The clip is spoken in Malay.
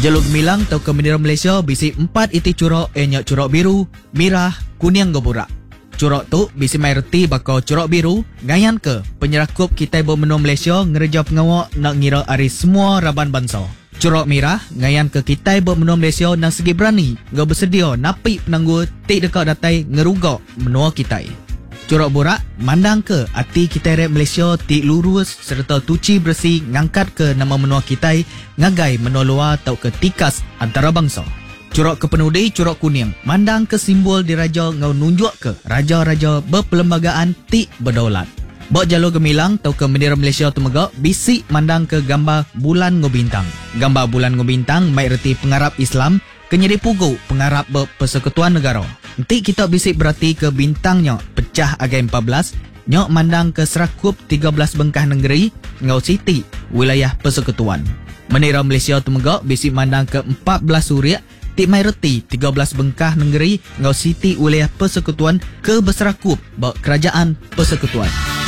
Jalur gemilang tau ke bendera Malaysia bisi 4 iti curok nyok curok biru, merah, kuning goburak. Curok tu bisi mai reti bakal curok biru ngayan ke penyerakup kita bermenua Malaysia ngerja pengawak nak ngira ari semua raban bangsa. Curok merah ngayan ke kita bermenua Malaysia nang segi berani ngau bersedia napi penangguh tik dekat datai ngerugak menua kita. Curok burak mandang ke hati kita rek Malaysia tik lurus serta tuci bersih ngangkat ke nama menua kita ngagai menua luar tau ke tikas antara bangsa. Curok kepenudi curok kuning mandang ke simbol diraja ngau nunjuk ke raja-raja berperlembagaan tik berdaulat. Bok jalur gemilang tau ke bendera Malaysia temegak bisik mandang ke gambar bulan ngobintang. Gambar bulan ngobintang mai reti pengarap Islam kenyedi pugu pengarap berpersekutuan negara. Nanti kita bisik berarti ke bintangnya pecah agai 14 nyok mandang ke serakup 13 bengkah negeri ngau siti wilayah persekutuan. Bendera Malaysia temegak bisik mandang ke 14 suria tik mai reti 13 bengkah negeri ngau siti wilayah persekutuan ke berserakup bak kerajaan persekutuan.